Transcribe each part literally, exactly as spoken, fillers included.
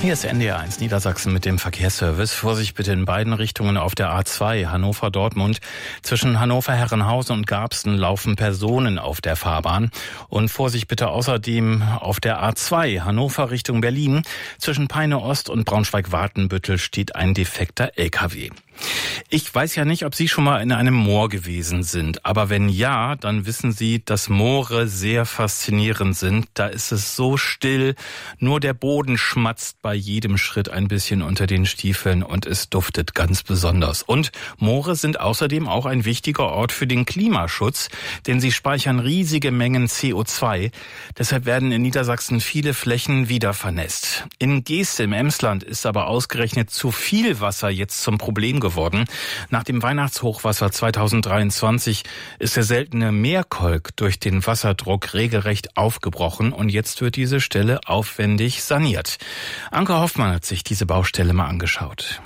Hier ist N D R eins Niedersachsen mit dem Verkehrsservice. Vorsicht bitte in beiden Richtungen auf der A zwei Hannover-Dortmund. Zwischen Hannover-Herrenhausen und Garbsten laufen Personen auf der Fahrbahn. Und Vorsicht bitte außerdem auf der A zwei Hannover Richtung Berlin. Zwischen Peine-Ost und Braunschweig-Watenbüttel steht ein defekter L K W. Ich weiß ja nicht, ob Sie schon mal in einem Moor gewesen sind, aber wenn ja, dann wissen Sie, dass Moore sehr faszinierend sind. Da ist es so still, nur der Boden schmatzt bei jedem Schritt ein bisschen unter den Stiefeln und es duftet ganz besonders. Und Moore sind außerdem auch ein wichtiger Ort für den Klimaschutz, denn sie speichern riesige Mengen C O zwei. Deshalb werden in Niedersachsen viele Flächen wieder vernässt. In Geeste im Emsland ist aber ausgerechnet zu viel Wasser jetzt zum Problem geworden. Nach dem Weihnachtshochwasser zweitausenddreiundzwanzig ist der seltene Meerkolk durch den Wasserdruck regelrecht aufgebrochen und jetzt wird diese Stelle aufwendig saniert. Anke Hoffmann hat sich diese Baustelle mal angeschaut.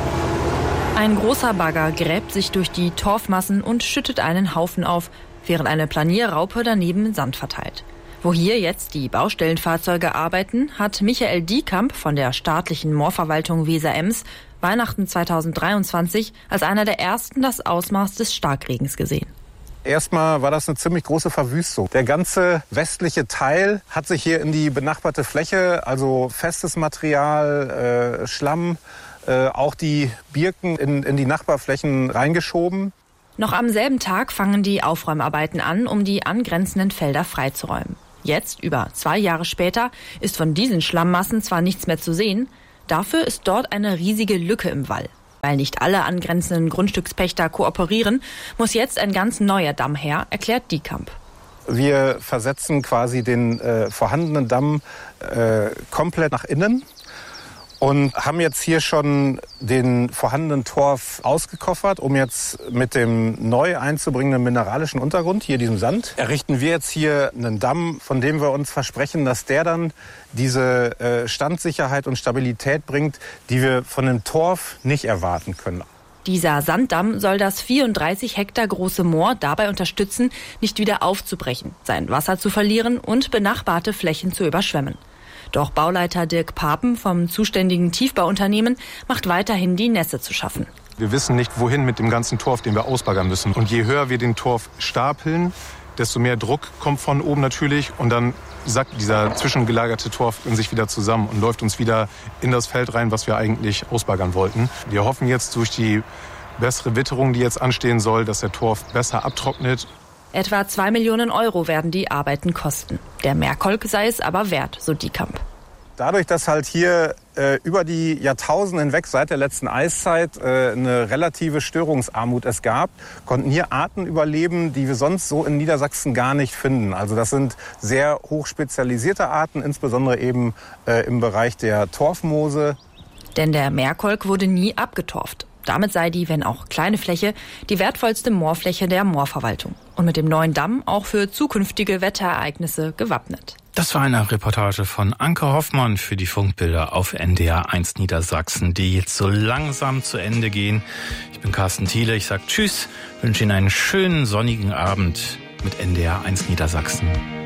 Ein großer Bagger gräbt sich durch die Torfmassen und schüttet einen Haufen auf, während eine Planierraupe daneben Sand verteilt. Wo hier jetzt die Baustellenfahrzeuge arbeiten, hat Michael Diekamp von der staatlichen Moorverwaltung Weser-Ems Weihnachten zweitausenddreiundzwanzig als einer der ersten das Ausmaß des Starkregens gesehen. Erstmal war das eine ziemlich große Verwüstung. Der ganze westliche Teil hat sich hier in die benachbarte Fläche, also festes Material, äh, Schlamm, äh, auch die Birken in, in die Nachbarflächen reingeschoben. Noch am selben Tag fangen die Aufräumarbeiten an, um die angrenzenden Felder freizuräumen. Jetzt, über zwei Jahre später, ist von diesen Schlammmassen zwar nichts mehr zu sehen, dafür ist dort eine riesige Lücke im Wall. Weil nicht alle angrenzenden Grundstückspächter kooperieren, muss jetzt ein ganz neuer Damm her, erklärt Diekamp. Wir versetzen quasi den äh, vorhandenen Damm äh, komplett nach innen und haben jetzt hier schon den vorhandenen Torf ausgekoffert, um jetzt mit dem neu einzubringenden mineralischen Untergrund, hier diesem Sand, errichten wir jetzt hier einen Damm, von dem wir uns versprechen, dass der dann diese äh, Standsicherheit und Stabilität bringt, die wir von dem Torf nicht erwarten können. Dieser Sanddamm soll das vierunddreißig Hektar große Moor dabei unterstützen, nicht wieder aufzubrechen, sein Wasser zu verlieren und benachbarte Flächen zu überschwemmen. Doch Bauleiter Dirk Papen vom zuständigen Tiefbauunternehmen macht weiterhin die Nässe zu schaffen. Wir wissen nicht, wohin mit dem ganzen Torf, den wir ausbaggern müssen. Und je höher wir den Torf stapeln, desto mehr Druck kommt von oben natürlich. Und dann sackt dieser zwischengelagerte Torf in sich wieder zusammen und läuft uns wieder in das Feld rein, was wir eigentlich ausbaggern wollten. Wir hoffen jetzt durch die bessere Witterung, die jetzt anstehen soll, dass der Torf besser abtrocknet. Etwa zwei Millionen Euro werden die Arbeiten kosten. Der Meerkolk sei es aber wert, so Diekamp. Dadurch, dass halt hier äh, über die Jahrtausende hinweg seit der letzten Eiszeit äh, eine relative Störungsarmut es gab, konnten hier Arten überleben, die wir sonst so in Niedersachsen gar nicht finden. Also das sind sehr hochspezialisierte Arten, insbesondere eben äh, im Bereich der Torfmoose. Denn der Meerkolk wurde nie abgetorft. Damit sei die, wenn auch kleine Fläche, die wertvollste Moorfläche der Moorverwaltung. Und mit dem neuen Damm auch für zukünftige Wetterereignisse gewappnet. Das war eine Reportage von Anke Hoffmann für die Funkbilder auf N D R eins Niedersachsen, die jetzt so langsam zu Ende gehen. Ich bin Carsten Thiele, ich sage Tschüss, wünsche Ihnen einen schönen sonnigen Abend mit N D R eins Niedersachsen.